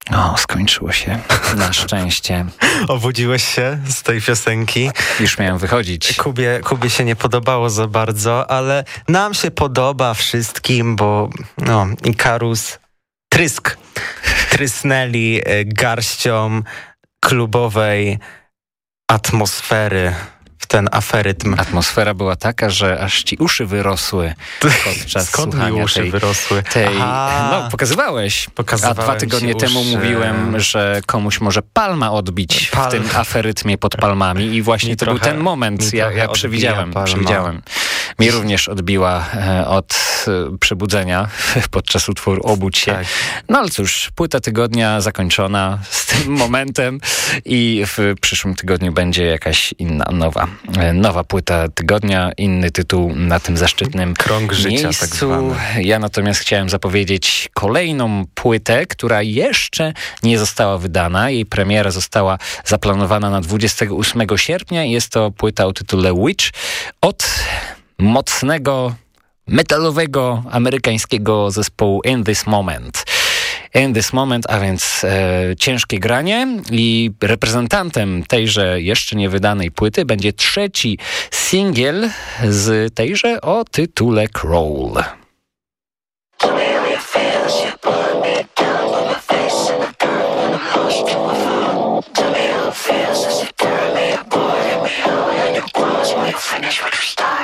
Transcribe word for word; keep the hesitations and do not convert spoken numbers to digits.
O, skończyło się. Na szczęście. Obudziłeś się z tej piosenki. Już miałem wychodzić. Kubie, Kubie się nie podobało za bardzo, ale nam się podoba wszystkim, bo no, Ikarus, trysk, trysnęli garścią klubowej atmosfery w ten aferytm. Atmosfera była taka, że aż ci uszy wyrosły podczas Skąd słuchania mi uszy tej, wyrosły? tej no, pokazywałeś. Pokazywałem A dwa tygodnie temu uszy. mówiłem, że komuś może palma odbić Pal... w tym aferytmie pod palmami i właśnie mi to trochę, był ten moment. Ja, ja przewidziałem, przewidziałem. Mi również odbiła e, od e, przebudzenia podczas utworu Obudź się. Tak. No ale cóż, płyta tygodnia zakończona z tym momentem i w przyszłym tygodniu będzie jakaś inna, nowa. Nowa płyta tygodnia, inny tytuł na tym zaszczytnym krąg życia miejscu. Tak zwany. Ja natomiast chciałem zapowiedzieć kolejną płytę, która jeszcze nie została wydana. Jej premiera została zaplanowana na dwudziestego ósmego sierpnia. Jest to płyta o tytule Witch od mocnego, metalowego, amerykańskiego zespołu In This Moment. In This Moment, a więc e, ciężkie granie i reprezentantem tejże jeszcze nie wydanej płyty będzie trzeci singiel z tejże o tytule Crawl.